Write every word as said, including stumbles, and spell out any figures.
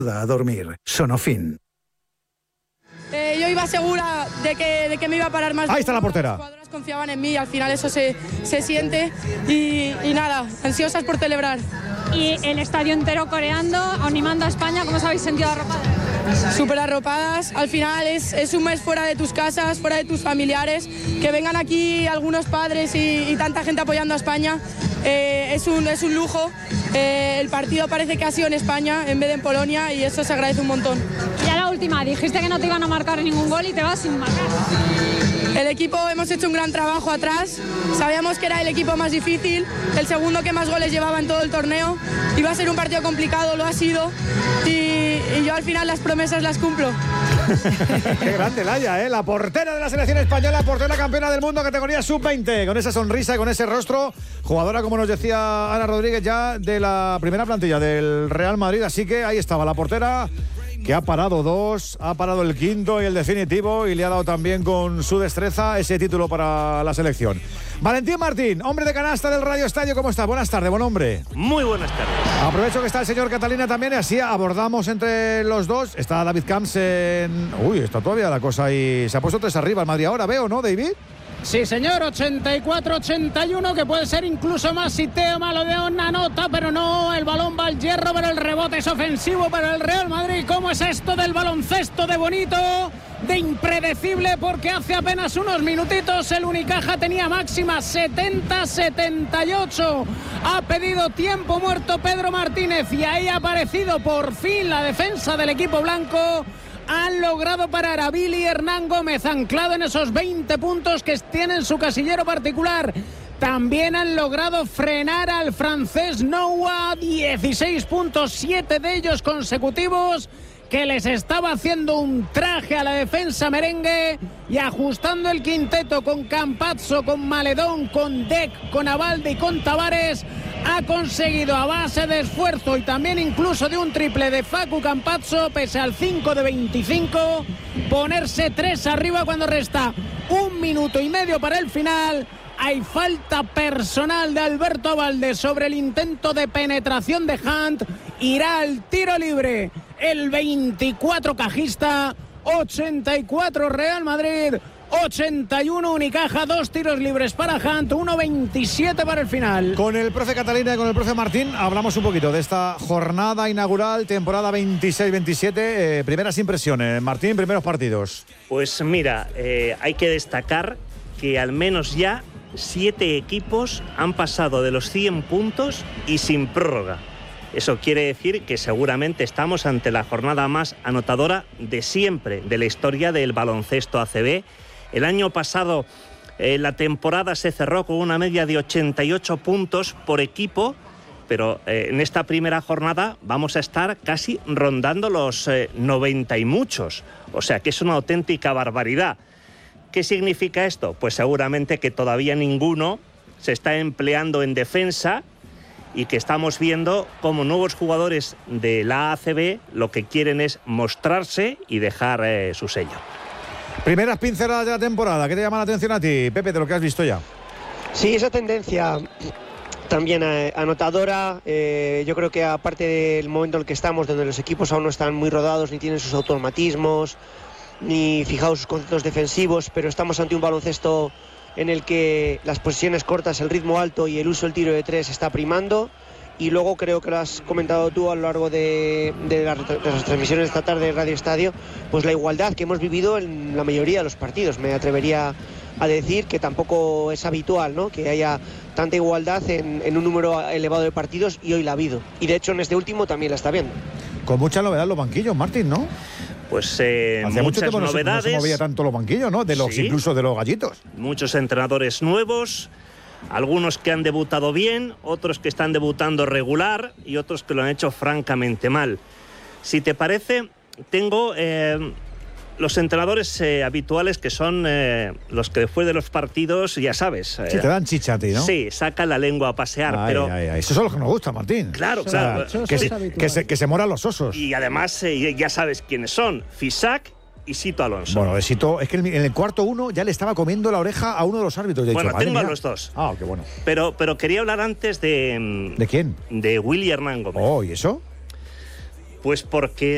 A dormir. Sonofin. Eh, yo iba segura de que, de que me iba a parar más. Ahí está la portera. Las jugadoras confiaban en mí y al final eso se, se siente. Y, y nada, ansiosas por celebrar. Y el estadio entero coreando, animando a España. ¿Cómo os habéis sentido arropadas? Súper arropadas. Al final es, es un mes fuera de tus casas, fuera de tus familiares. Que vengan aquí algunos padres y, y tanta gente apoyando a España. Eh, es, un, es un lujo. Eh, el partido parece que ha sido en España en vez de en Polonia y eso se agradece un montón. Ya la última, dijiste que no te iban a marcar ningún gol y te vas sin marcar. El equipo hemos hecho un gran trabajo atrás, sabíamos que era el equipo más difícil, el segundo que más goles llevaba en todo el torneo, iba a ser un partido complicado, lo ha sido y, y yo al final las promesas las cumplo. Qué grande Laia, ¿eh? La portera de la selección española, portera campeona del mundo categoría sub veinte, con esa sonrisa y con ese rostro, jugadora, como nos decía Ana Rodríguez, ya de la primera plantilla del Real Madrid, así que ahí estaba la portera, que ha parado dos, ha parado el quinto y el definitivo y le ha dado también con su destreza ese título para la selección. Valentín Martín, hombre de canasta del Radio Estadio, ¿cómo está? Buenas tardes, buen hombre. Muy buenas tardes. Aprovecho que está el señor Catalina también y así abordamos entre los dos. Está David Camps en... Uy, está todavía la cosa ahí. Se ha puesto tres arriba el Madrid ahora, veo, ¿no, David? Sí, señor, ochenta y cuatro ochenta y uno, que puede ser incluso más si Teo Malodón anota, pero no, el balón va al hierro, pero el rebote es ofensivo para el Real Madrid. ¿Cómo es esto del baloncesto de bonito, de impredecible? Porque hace apenas unos minutitos el Unicaja tenía máxima setenta setenta y ocho. Ha pedido tiempo muerto Pedro Martínez y ahí ha aparecido por fin la defensa del equipo blanco. Han logrado parar a Billy Hernán Gómez, anclado en esos veinte puntos que tiene en su casillero particular. También han logrado frenar al francés Noah, dieciséis puntos, siete de ellos consecutivos, que les estaba haciendo un traje a la defensa merengue y ajustando el quinteto con Campazzo, con Maledón, con Deck, con Abalde y con Tavares. Ha conseguido a base de esfuerzo y también incluso de un triple de Facu Campazzo, pese al cinco de veinticinco, ponerse tres arriba cuando resta un minuto y medio para el final. Hay falta personal de Alberto Abalde sobre el intento de penetración de Hunt. Irá al tiro libre el veinticuatro cajista, ochenta y cuatro Real Madrid, ochenta y uno Unicaja, dos tiros libres para Hunt, uno veintisiete para el final. Con el profe Catalina y con el profe Martín hablamos un poquito de esta jornada inaugural, temporada veintiséis veintisiete. Eh, primeras impresiones, Martín, primeros partidos. Pues mira, eh, hay que destacar que al menos ya siete equipos han pasado de los cien puntos y sin prórroga. Eso quiere decir que seguramente estamos ante la jornada más anotadora de siempre de la historia del baloncesto A C B. El año pasado eh, la temporada se cerró con una media de ochenta y ocho puntos por equipo, pero eh, en esta primera jornada vamos a estar casi rondando los eh, noventa y muchos. O sea que es una auténtica barbaridad. ¿Qué significa esto? Pues seguramente que todavía ninguno se está empleando en defensa y que estamos viendo cómo nuevos jugadores de la A C B lo que quieren es mostrarse y dejar eh, su sello. Primeras pinceladas de la temporada, ¿qué te llama la atención a ti, Pepe, de lo que has visto ya? Sí, esa tendencia también eh, anotadora. Eh, yo creo que aparte del momento en el que estamos, donde los equipos aún no están muy rodados, ni tienen sus automatismos, ni fijados sus conceptos defensivos, pero estamos ante un baloncesto en el que las posiciones cortas, el ritmo alto y el uso del tiro de tres está primando. Y luego creo que lo has comentado tú a lo largo de, de, las, de las transmisiones de esta tarde de Radio Estadio, pues la igualdad que hemos vivido en la mayoría de los partidos. Me atrevería a decir que tampoco es habitual, ¿no?, que haya tanta igualdad en, en un número elevado de partidos, y hoy la ha habido. Y de hecho en este último también la está viendo. Con mucha novedad los banquillos, Martín, ¿no? Pues eh, Hace muchas mucho tiempo novedades. No se, no se movía tanto los banquillos, ¿no? De los, sí. Incluso de los gallitos. Muchos entrenadores nuevos, algunos que han debutado bien, otros que están debutando regular y otros que lo han hecho francamente mal. Si te parece, tengo eh, los entrenadores eh, habituales, que son eh, los que después de los partidos, ya sabes... Eh, sí, te dan chicha a ti, ¿no? Sí, sacan la lengua a pasear, ay, pero... Ay, ay. Esos son los que nos gustan, Martín. Claro, o sea, claro. Que, se, que, se, que se moran los osos. Y además eh, ya sabes quiénes son, Fisac y Sito Alonso. Bueno, de Sito, es que en el cuarto uno ya le estaba comiendo la oreja a uno de los árbitros. De bueno, hecho, tengo mía. a los dos. Ah, qué bueno. Pero, pero quería hablar antes de... ¿De quién? De Willy Hernán Gómez. Oh, ¿y eso? Pues porque